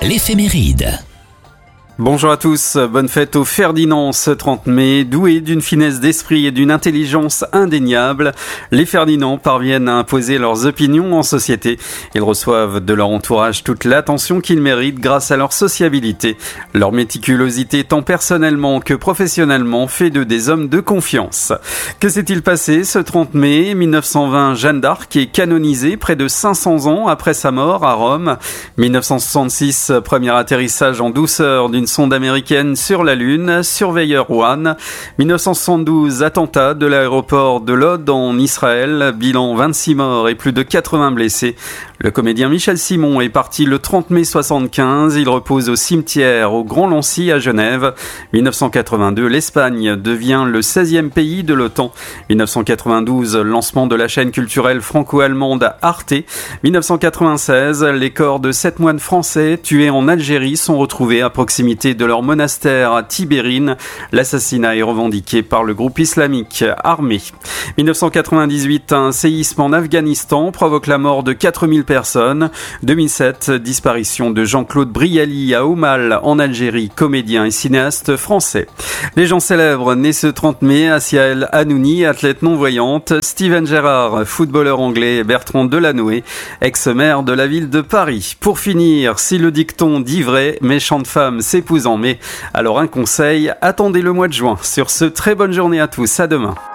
l'éphéméride. Bonjour à tous, bonne fête au Ferdinand ce 30 mai. Doués d'une finesse d'esprit et d'une intelligence indéniable, les Ferdinand parviennent à imposer leurs opinions en société. Ils reçoivent de leur entourage toute l'attention qu'ils méritent grâce à leur sociabilité. Leur méticulosité tant personnellement que professionnellement fait d'eux des hommes de confiance. Que s'est-il passé ce 30 mai 1920, Jeanne d'Arc est canonisée près de 500 ans après sa mort à Rome. 1966, premier atterrissage en douceur d'une sonde américaine sur la Lune, Surveyor 1. 1972, attentat de l'aéroport de Lod en Israël, bilan 26 morts et plus de 80 blessés. Le comédien Michel Simon est parti le 30 mai 75, il repose au cimetière au Grand Lancy à Genève. 1982, l'Espagne devient le 16e pays de l'OTAN. 1992, lancement de la chaîne culturelle franco-allemande Arte. 1996, les corps de 7 moines français tués en Algérie sont retrouvés à proximité de leur monastère à Tibérine. L'assassinat est revendiqué par le groupe islamique armé. 1998, un séisme en Afghanistan provoque la mort de 4000 personnes. 2007, disparition de Jean-Claude Brialy à Aumale en Algérie, comédien et cinéaste français. Les gens célèbres nés ce 30 mai, Assia El Hanouni, athlète non-voyante, Steven Gerrard, footballeur anglais, Bertrand Delanoë, ex-maire de la ville de Paris. Pour finir, si le dicton dit vrai, méchante femme s'épouse en mai, alors un conseil, attendez le mois de juin. Sur ce, très bonne journée à tous, à demain.